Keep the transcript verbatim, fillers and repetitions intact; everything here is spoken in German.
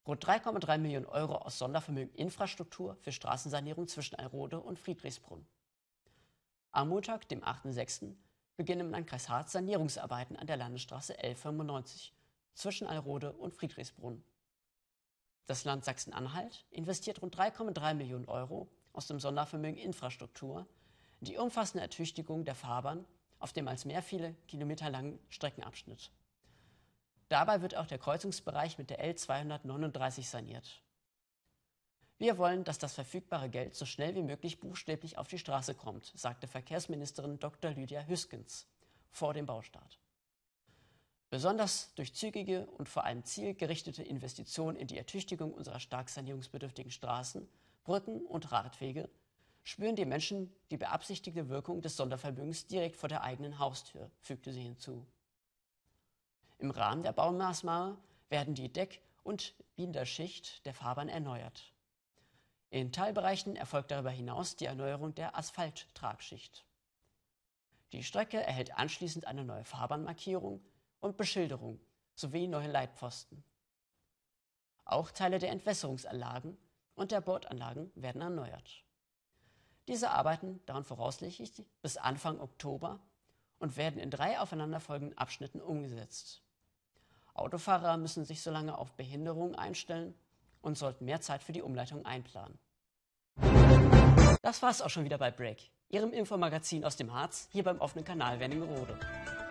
Rund drei Komma drei Millionen Euro aus Sondervermögen Infrastruktur für Straßensanierung zwischen Alrode und Friedrichsbrunn. Am Montag, dem achten sechsten, beginnen im Landkreis Harz Sanierungsarbeiten an der Landesstraße L fünfundneunzig zwischen Alrode und Friedrichsbrunn. Das Land Sachsen-Anhalt investiert rund drei Komma drei Millionen Euro aus dem Sondervermögen Infrastruktur in die umfassende Ertüchtigung der Fahrbahn auf dem als mehr viele Kilometer langen Streckenabschnitt. Dabei wird auch der Kreuzungsbereich mit der L zweihundertneununddreißig saniert. Wir wollen, dass das verfügbare Geld so schnell wie möglich buchstäblich auf die Straße kommt, sagte Verkehrsministerin Doktor Lydia Hüskens vor dem Baustart. Besonders durch zügige und vor allem zielgerichtete Investitionen in die Ertüchtigung unserer stark sanierungsbedürftigen Straßen, Brücken und Radwege spüren die Menschen die beabsichtigte Wirkung des Sondervermögens direkt vor der eigenen Haustür, fügte sie hinzu. Im Rahmen der Baumaßnahme werden die Deck- und Binderschicht der Fahrbahn erneuert. In Teilbereichen erfolgt darüber hinaus die Erneuerung der Asphalttragschicht. Die Strecke erhält anschließend eine neue Fahrbahnmarkierung und Beschilderung sowie neue Leitpfosten. Auch Teile der Entwässerungsanlagen und der Bordanlagen werden erneuert. Diese Arbeiten dauern voraussichtlich bis Anfang Oktober und werden in drei aufeinanderfolgenden Abschnitten umgesetzt. Autofahrer müssen sich so lange auf Behinderungen einstellen und sollten mehr Zeit für die Umleitung einplanen. Das war's auch schon wieder bei Break, Ihrem Infomagazin aus dem Harz, hier beim offenen Kanal Wernigerode.